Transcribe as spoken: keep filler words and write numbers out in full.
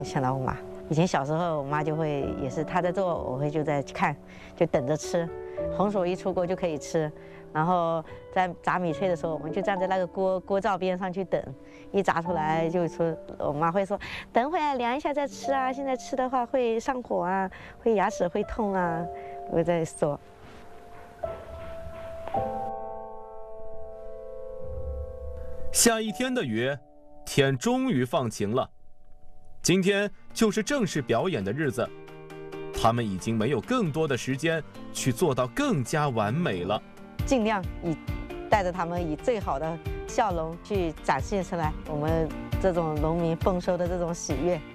想到我妈，以前小时候我妈就会也是她在做，我会就在看，就等着吃。红薯一出锅就可以吃，然后在炸米脆的时候，我们就站在那个锅锅灶边上去等，一炸出来就说，我妈会说，等会儿凉一下再吃啊，现在吃的话会上火啊，会牙齿会痛啊，我在说。 下一天的雨，天终于放晴了。今天就是正式表演的日子，他们已经没有更多的时间去做到更加完美了。 尽量以带着他们以最好的笑容去展现出来我们这种农民丰收的这种喜悦。